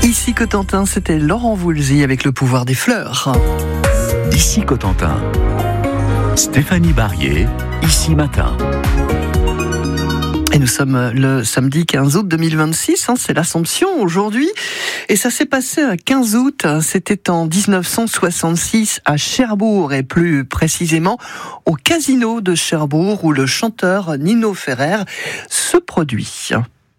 Ici Cotentin, c'était Laurent Voulzy avec Le pouvoir des fleurs. Ici Cotentin, Stéphanie Barrier, Ici Matin. Et nous sommes le samedi 15 août 2026, c'est l'Assomption aujourd'hui. Et ça s'est passé un 15 août, c'était en 1966 à Cherbourg, et plus précisément au casino de Cherbourg où le chanteur Nino Ferrer se produit.